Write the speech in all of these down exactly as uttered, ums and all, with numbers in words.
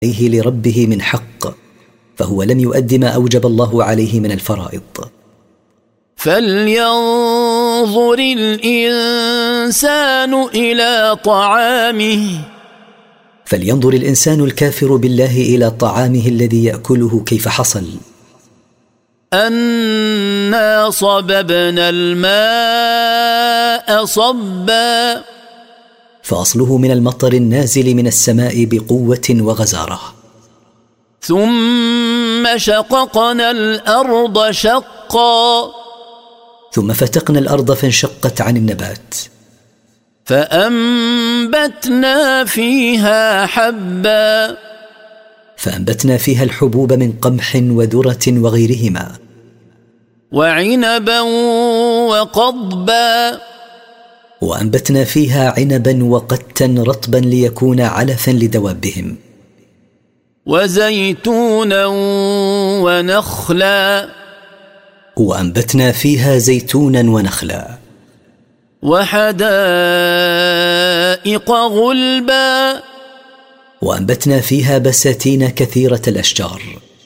عليه لربه من حق، فهو لم يؤد ما أوجب الله عليه من الفرائض. فلينظر الإنسان إلى طعامه فلينظر الإنسان الكافر بالله إلى طعامه الذي يأكله كيف حصل. أنا صببنا الماء صبا، فأصله من المطر النازل من السماء بقوة وغزارة. ثم شققنا الأرض شقا، ثم فتقنا الأرض فانشقت عن النبات. فأنبتنا فيها حبا، فأنبتنا فيها الحبوب من قمح وذرة وغيرهما. وعنبا وقضبا، وأنبتنا فيها عنبا وقتا رطبا ليكون علفا لدوابهم. وزيتونا ونخلا، وأنبتنا فيها زيتونا ونخلا. وحدائق غلبا، وأنبتنا فيها بساتين كثيرة الأشجار.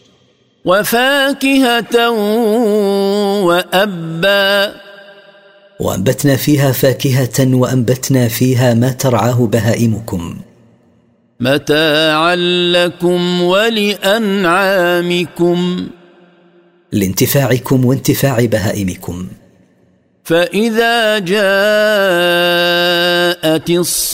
وفاكهة وأبا، وأنبتنا فيها فاكهة وأنبتنا فيها ما ترعاه بهائمكم. متاعا لكم ولأنعامكم، لانتفاعكم وانتفاع بهائمكم. فإذا جاءت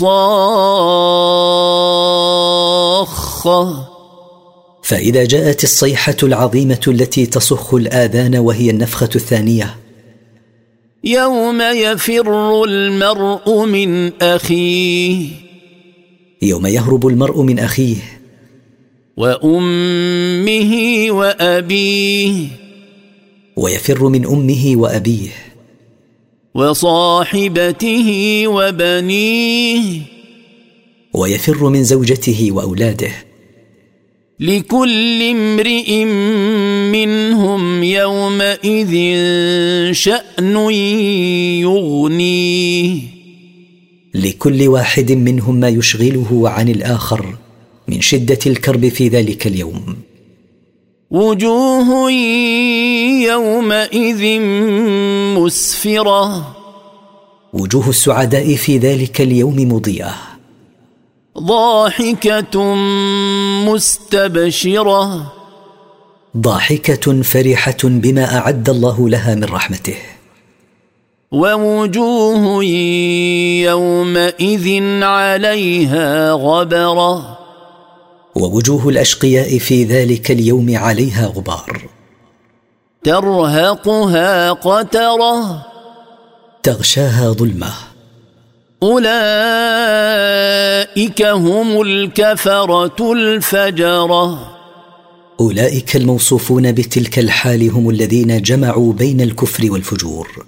الصاخة فإذا جاءت الصيحة العظيمة التي تصخ الآذان وهي النفخة الثانية، يوم يفر المرء من أخيه، يوم يهرب المرء من أخيه وأمه وأبيه، ويفر من أمه وأبيه وصاحبته وبنيه، ويفر من زوجته وأولاده. لكل امرئ منهم يومئذ شأن يغنيه، لكل واحد منهم ما يشغله عن الآخر من شدة الكرب في ذلك اليوم. وجوه يومئذ مسفرة، وجوه السعداء في ذلك اليوم مضيئة. ضاحكة مستبشرة، ضاحكة فرحة بما أعد الله لها من رحمته. ووجوه يومئذ عليها غبرة، ووجوه الأشقياء في ذلك اليوم عليها غبار. ترهقها قترة، تغشاها ظلمة. أولئك هم الكفرة الفجرة، أولئك الموصوفون بتلك الحال هم الذين جمعوا بين الكفر والفجور.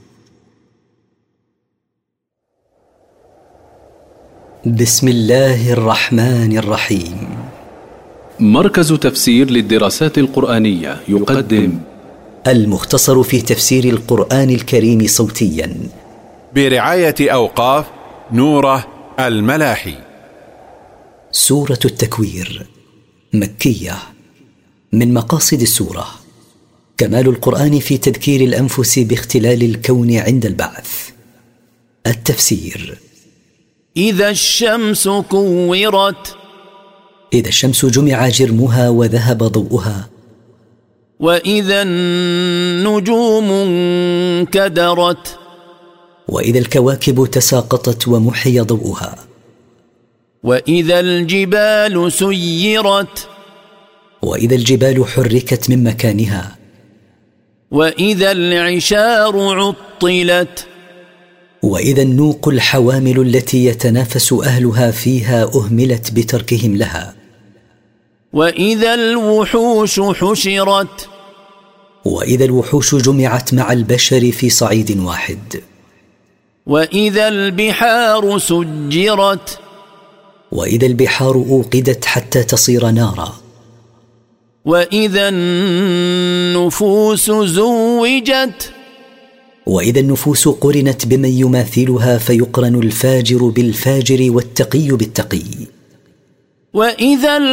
بسم الله الرحمن الرحيم. مركز تفسير للدراسات القرآنية يقدم المختصر في تفسير القرآن الكريم صوتيا برعاية أوقاف نوره الملاحي. سورة التكوير مكية. من مقاصد السورة كمال القرآن في تذكير الأنفس باختلال الكون عند البعث. التفسير: إذا الشمس كورت، إذا الشمس جمع جرمها وذهب ضوءها. وإذا النجوم انكدرت، وإذا الكواكب تساقطت ومحي ضوءها. وإذا الجبال سيرت، وإذا الجبال حركت من مكانها. وإذا العشار عطلت، وإذا النوق الحوامل التي يتنافس أهلها فيها أهملت بتركهم لها. وإذا الوحوش حشرت، وإذا الوحوش جمعت مع البشر في صعيد واحد. وإذا البحار سجرت، وإذا البحار أوقدت حتى تصير نارا. وإذا النفوس زوجت، وإذا النفوس قرنت بمن يماثلها فيقرن الفاجر بالفاجر والتقي بالتقي. وإذا